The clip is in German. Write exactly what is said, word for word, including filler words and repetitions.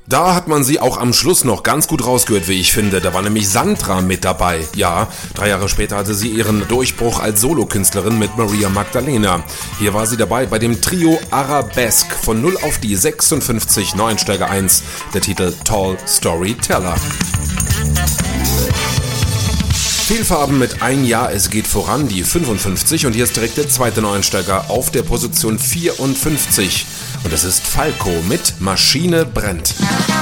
Da hat man sie auch am Schluss noch ganz gut rausgehört, wie ich finde. Da war nämlich Sandra mit dabei. Ja, drei Jahre später hatte sie ihren Durchbruch als Solokünstlerin mit Maria Magdalena. Hier war sie dabei bei dem Trio Arabesque von null auf die sechsundfünfzig, Neueinsteiger eins, der Titel Tall Storyteller. Fehlfarben mit ein Jahr, es geht voran, die fünfundfünfzig, und hier ist direkt der zweite Neueinsteiger auf der Position vierundfünfzig. Und das ist Falco mit Maschine brennt.